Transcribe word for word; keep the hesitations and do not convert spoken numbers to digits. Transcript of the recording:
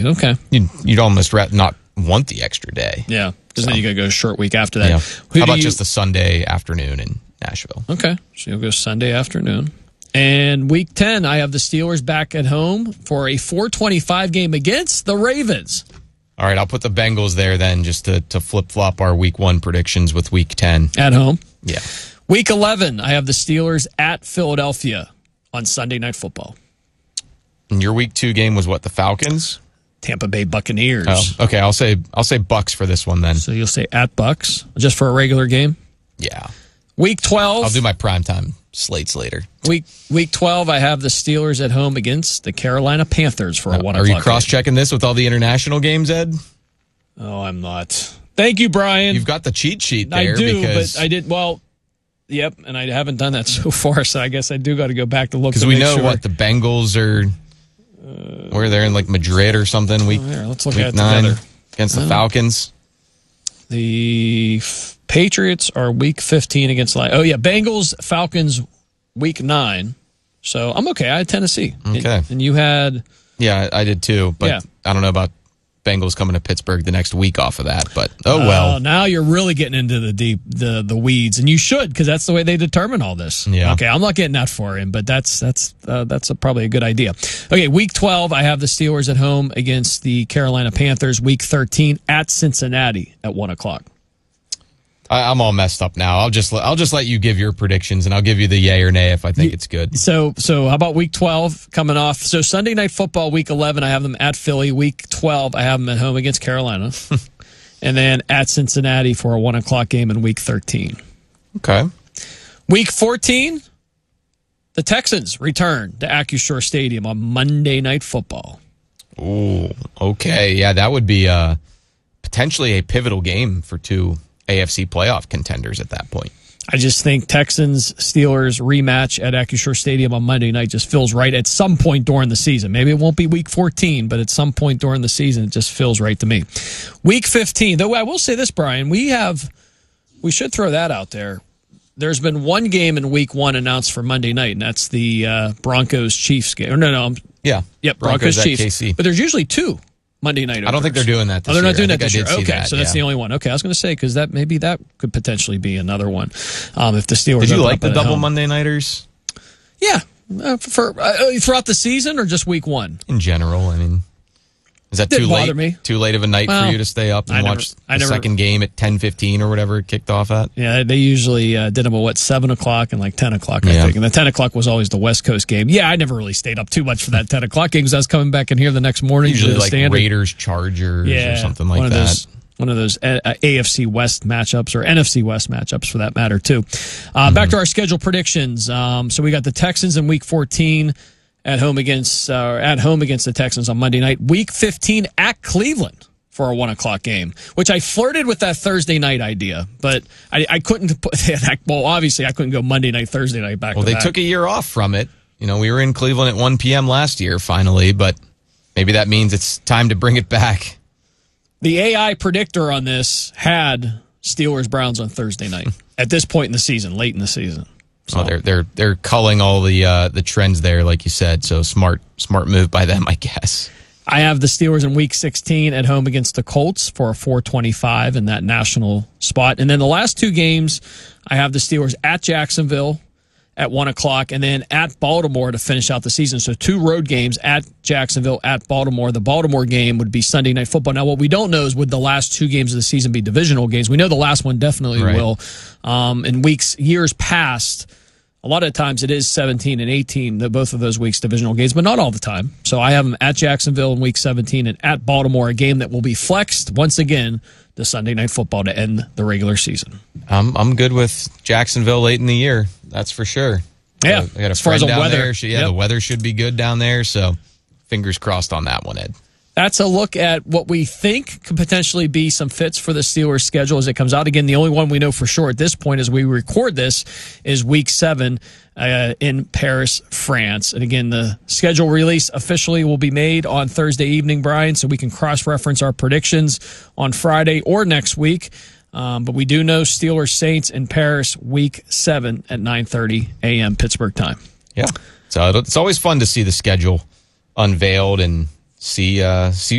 exactly. Okay. You'd, you'd almost ra- not want the extra day. Yeah, because So. then you got to go a short week after that. Yeah. Who How do about you- just the Sunday afternoon in Nashville? Okay, so you'll go Sunday afternoon. And week ten, I have the Steelers back at home for a four twenty-five game against the Ravens. All right, I'll put the Bengals there then just to, to flip-flop our week one predictions with week ten. At home. Yeah. Week eleven, I have the Steelers at Philadelphia on Sunday Night Football. And your week two game was what, the Falcons? Tampa Bay Buccaneers. Oh, okay. I'll say I'll say Bucks for this one then. So you'll say at Bucks, just for a regular game? Yeah. Week twelve. I'll do my primetime slates later. Week week twelve, I have the Steelers at home against the Carolina Panthers for a one Are o'clock you cross-checking this with all the international games, Ed? game. Oh, I'm not. Thank you, Brian. You've got the cheat sheet there. I do, because, but I did, well, yep, and I haven't done that so far, so I guess I do got to go back to look. Because to we make know sure. what, the Bengals are, uh, where they're in like Madrid or something, week, Oh, here, let's look week at it nine together. against the Falcons. The F- Patriots are week fifteen against, like, oh, yeah, Bengals, Falcons, week nine. So I'm okay. I had Tennessee. Okay. And, and you had. Yeah, I did too, but Yeah. I don't know about Bengals coming to Pittsburgh the next week off of that, but oh well. Uh, now you're really getting into the deep, the the weeds, and you should, because that's the way they determine all this. Yeah. Okay, I'm not getting that far in, but that's that's uh, that's a, probably a good idea. Okay, week twelve, I have the Steelers at home against the Carolina Panthers. Week thirteen at Cincinnati at one o'clock. I, I'm all messed up now. I'll just let- I'll just let you give your predictions, and I'll give you the yay or nay if I think it's good. So so how about week twelve coming off? So Sunday Night Football, week eleven, I have them at Philly. Week twelve, I have them at home against Carolina, and then at Cincinnati for a one o'clock game in week thirteen. Okay. Week fourteen, the Texans return to Accushore Stadium on Monday Night Football. Ooh, okay. Yeah, that would be uh, potentially a pivotal game for two A F C playoff contenders at that point. I just think Texans Steelers rematch at Accushore Stadium on Monday night just feels right at some point during the season. Maybe it won't be week fourteen, but at some point during the season, it just feels right to me. Week fifteen, though I will say this, Brian, we have, we should throw that out there. There's been one game in week one announced for Monday night, and that's the uh, Broncos Chiefs game. Or no, no, I'm, Yeah. yep, Broncos Broncos at Chiefs. K C. But there's usually two Monday night openers. I don't think they're doing that this Oh, they're year. not doing I that think this I year. did see Okay, that, so that's yeah. the only one. Okay, I was going to say, because that maybe that could potentially be another one. Um, if the Steelers Did you open like up the at double home. Monday nighters Yeah, uh, for uh, throughout the season or just week one. in general? I mean, is that Didn't too late? bother me. Too late of a night Well, for you to stay up and I never- watch I the never- second game at ten fifteen or whatever it kicked off at? Yeah, they usually uh, did them at what, seven o'clock and like ten o'clock, I Yeah. think. And the ten o'clock was always the West Coast game. Yeah, I never really stayed up too much for that ten o'clock game because I was coming back in here the next morning. Usually to the like standard. Raiders, Chargers, Yeah, or something like one of that. Those, one of those uh, A F C West matchups or N F C West matchups for that matter, too. Uh, Mm-hmm. Back to our schedule predictions. Um, so we got the Texans in week fourteen at home against uh, at home against the Texans on Monday night. Week fifteen at Cleveland for a one o'clock game, which I flirted with that Thursday night idea, but I, I couldn't put that. Well, obviously, I couldn't go Monday night, Thursday night back Well, to they back. took a year off from it. You know, we were in Cleveland at one p.m. last year, finally, but maybe that means it's time to bring it back. The A I predictor on this had Steelers Browns on Thursday night at this point in the season, late in the season. So Oh, they're they're they're culling all the uh, the trends there, like you said. So smart smart move by them, I guess. I have the Steelers in week sixteen at home against the Colts for a four twenty-five in that national spot. And then the last two games, I have the Steelers at Jacksonville at one o'clock and then at Baltimore to finish out the season. So two road games at Jacksonville, at Baltimore. The Baltimore game would be Sunday Night Football. Now, what we don't know is would the last two games of the season be divisional games? We know the last one definitely Right. will. Um, in weeks, years past, a lot of times it is seventeen and eighteen, the, both of those weeks divisional games, but not all the time. So I have them at Jacksonville in week seventeen and at Baltimore, a game that will be flexed once again to Sunday Night Football to end the regular season. I'm I'm good with Jacksonville late in the year. That's for sure. Yeah, I got a as far as friend the down weather. there. She- Yeah, Yep. the weather should be good down there. So fingers crossed on that one, Ed. That's a look at what we think could potentially be some fits for the Steelers' schedule as it comes out. Again, the only one we know for sure at this point as we record this is week seven uh, in Paris, France. And again, the schedule release officially will be made on Thursday evening, Brian, so we can cross-reference our predictions on Friday or next week. Um, but we do know Steelers Saints in Paris week seven at nine thirty a.m. Pittsburgh time. Yeah. So it's always fun to see the schedule unveiled and see uh, see